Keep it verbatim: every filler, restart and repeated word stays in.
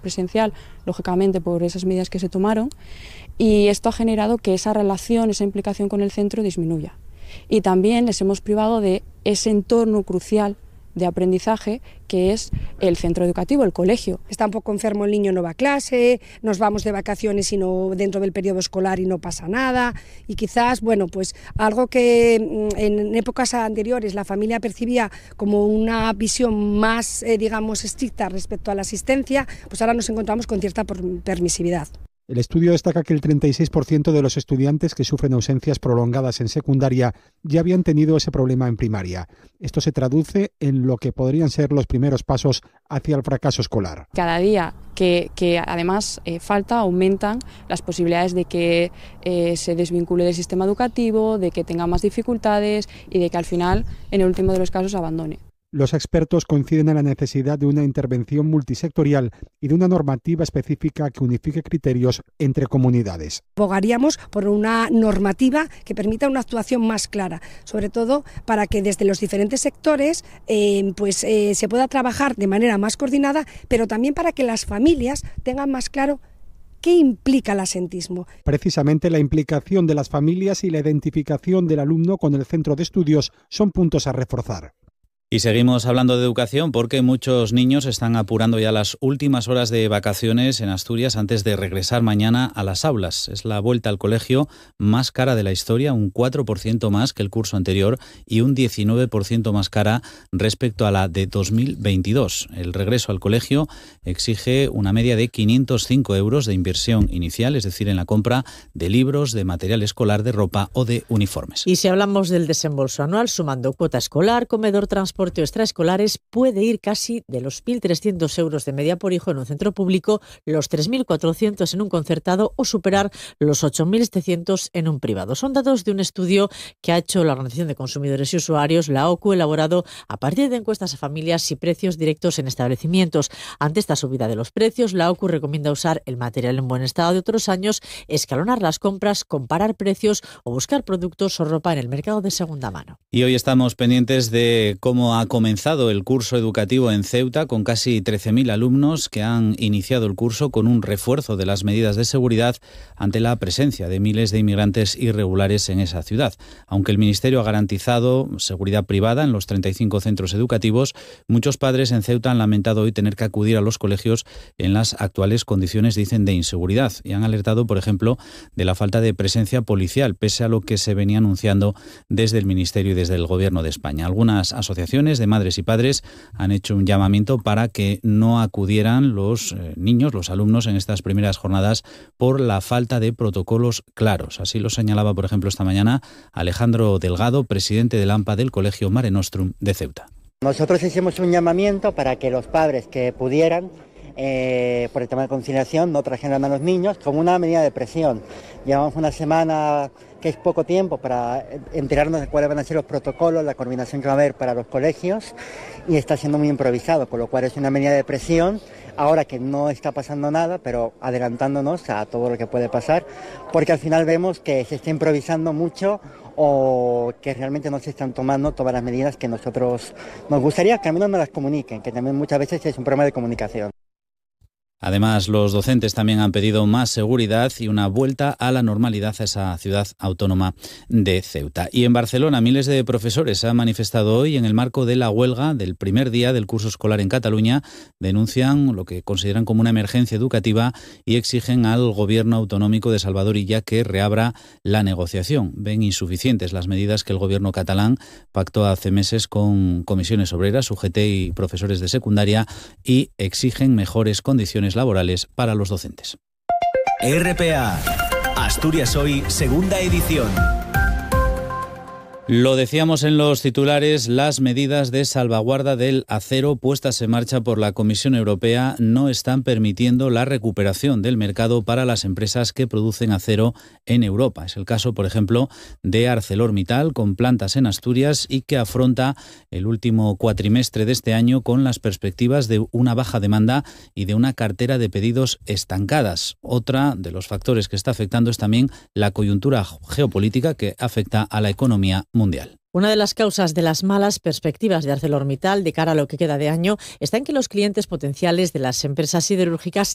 presencial, lógicamente por esas medidas que se tomaron, y esto ha generado que esa relación, esa implicación con el centro disminuya. Y también les hemos privado de ese entorno crucial de aprendizaje que es el centro educativo, el colegio. Está un poco enfermo el niño, no va a clase, nos vamos de vacaciones y no dentro del periodo escolar y no pasa nada, y quizás, bueno, pues algo que en épocas anteriores la familia percibía como una visión más, eh, digamos, estricta respecto a la asistencia, pues ahora nos encontramos con cierta permisividad. El estudio destaca que el treinta y seis por ciento de los estudiantes que sufren ausencias prolongadas en secundaria ya habían tenido ese problema en primaria. Esto se traduce en lo que podrían ser los primeros pasos hacia el fracaso escolar. Cada día que, que además eh, falta, aumentan las posibilidades de que eh, se desvincule del sistema educativo, de que tenga más dificultades y de que al final, en el último de los casos, abandone. Los expertos coinciden en la necesidad de una intervención multisectorial y de una normativa específica que unifique criterios entre comunidades. Abogaríamos por una normativa que permita una actuación más clara, sobre todo para que desde los diferentes sectores eh, pues, eh, se pueda trabajar de manera más coordinada, pero también para que las familias tengan más claro ¿qué implica el asentismo? Precisamente la implicación de las familias y la identificación del alumno con el centro de estudios son puntos a reforzar. Y seguimos hablando de educación porque muchos niños están apurando ya las últimas horas de vacaciones en Asturias antes de regresar mañana a las aulas. Es la vuelta al colegio más cara de la historia, un cuatro por ciento más que el curso anterior y un diecinueve por ciento más cara respecto a la de dos mil veintidós. El regreso al colegio exige una media de quinientos cinco euros de inversión inicial, es decir, en la compra de libros, de material escolar, de ropa o de uniformes. Y si hablamos del desembolso anual, sumando cuota escolar, comedor, transporte o extraescolares, puede ir casi de los mil trescientos euros de media por hijo en un centro público, los tres mil cuatrocientos en un concertado o superar los ocho mil setecientos en un privado. Son datos de un estudio que ha hecho la Organización de Consumidores y Usuarios, la O C U, elaborado a partir de encuestas a familias y precios directos en establecimientos. Ante esta subida de los precios, la O C U recomienda usar el material en buen estado de otros años, escalonar las compras, comparar precios o buscar productos o ropa en el mercado de segunda mano. Y hoy estamos pendientes de cómo ha comenzado el curso educativo en Ceuta con casi trece mil alumnos que han iniciado el curso con un refuerzo de las medidas de seguridad ante la presencia de miles de inmigrantes irregulares en esa ciudad. Aunque el Ministerio ha garantizado seguridad privada en los treinta y cinco centros educativos, muchos padres en Ceuta han lamentado hoy tener que acudir a los colegios en las actuales condiciones, dicen, de inseguridad y han alertado, por ejemplo, de la falta de presencia policial, pese a lo que se venía anunciando desde el Ministerio y desde el Gobierno de España. Algunas asociaciones de madres y padres han hecho un llamamiento para que no acudieran los eh, niños, los alumnos en estas primeras jornadas por la falta de protocolos claros. Así lo señalaba, por ejemplo, esta mañana Alejandro Delgado, presidente del AMPA del Colegio Mare Nostrum de Ceuta. Nosotros hicimos un llamamiento para que los padres que pudieran, eh, por el tema de conciliación, no trajeran a los niños como una medida de presión. Llevamos una semana que es poco tiempo para enterarnos de cuáles van a ser los protocolos, la coordinación que va a haber para los colegios, y está siendo muy improvisado, con lo cual es una medida de presión, ahora que no está pasando nada, pero adelantándonos a todo lo que puede pasar, porque al final vemos que se está improvisando mucho o que realmente no se están tomando todas las medidas que nosotros nos gustaría que al menos nos las comuniquen, que también muchas veces es un problema de comunicación. Además, los docentes también han pedido más seguridad y una vuelta a la normalidad a esa ciudad autónoma de Ceuta. Y en Barcelona, miles de profesores se han manifestado hoy en el marco de la huelga del primer día del curso escolar en Cataluña. Denuncian lo que consideran como una emergencia educativa y exigen al gobierno autonómico de Salvador Illa que reabra la negociación. Ven insuficientes las medidas que el gobierno catalán pactó hace meses con comisiones obreras, U G T y profesores de secundaria y exigen mejores condiciones laborales para los docentes. R P A, Asturias Hoy, segunda edición. Lo decíamos en los titulares, las medidas de salvaguarda del acero puestas en marcha por la Comisión Europea no están permitiendo la recuperación del mercado para las empresas que producen acero en Europa. Es el caso, por ejemplo, de ArcelorMittal, con plantas en Asturias y que afronta el último cuatrimestre de este año con las perspectivas de una baja demanda y de una cartera de pedidos estancadas. Otra de los factores que está afectando es también la coyuntura geopolítica que afecta a la economía mundial. Una de las causas de las malas perspectivas de ArcelorMittal de cara a lo que queda de año está en que los clientes potenciales de las empresas siderúrgicas